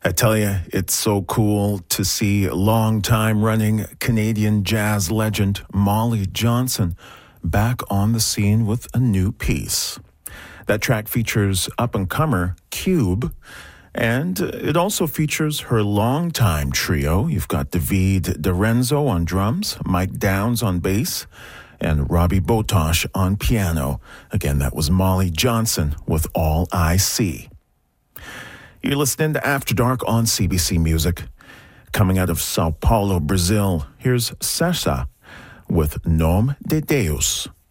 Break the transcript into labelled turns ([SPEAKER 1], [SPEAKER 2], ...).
[SPEAKER 1] I tell you, it's so cool to see long-time running Canadian jazz legend Molly Johnson back on the scene with a new piece. That track features up-and-comer Cube, and it also features her longtime trio. You've got David DeRenzo on drums, Mike Downs on bass, and Robbie Botosh on piano. Again, that was Molly Johnson with All I See. You're listening to After Dark on CBC Music. Coming out of Sao Paulo, Brazil, here's Sessa with Nome de Deus.